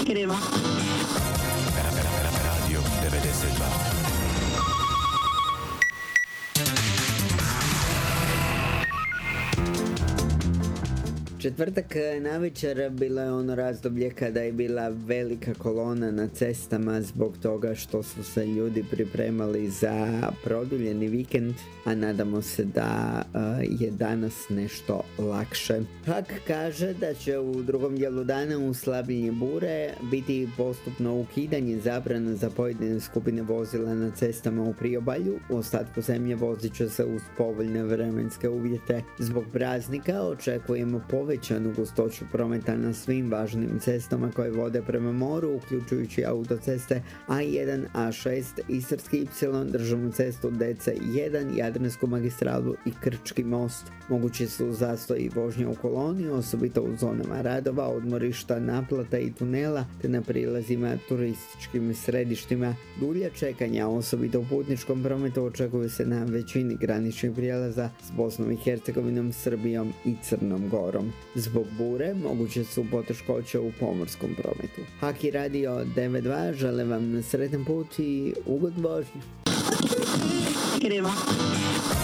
Crema. Radio 92. Četvrtak navečer bilo je ono razdoblje kada je bila velika kolona na cestama zbog toga što su se ljudi pripremali za produljeni vikend, a nadamo se da je danas nešto lakše. HAK kaže da će u drugom dijelu dana uz slabljenje bure biti postupno ukidanje zabrana za pojedine skupine vozila na cestama u priobalju. U ostatku zemlje vozit će se uz povoljne vremenske uvjete. Zbog praznika očekujemo povećanu gustoću prometa na svim važnim cestama koje vode prema moru, uključujući autoceste A1, A6, Istarski Y, državnu cestu DC1, Jadransku magistralu i Krčki most. Mogući su zastoji i vožnje u koloni, osobito u zonama radova, odmorišta, naplata i tunela, te na prilazima turističkim središtima. Dulja čekanja, osobito u putničkom prometu, očekuju se na većini graničnih prijelaza s Bosnom i Hercegovinom, Srbijom i Crnom Gorom. Zbog bure moguće su poteškoće u pomorskom prometu. HAK i Radio 92 žele vam sretan put i ugodnu vožnju. Crema.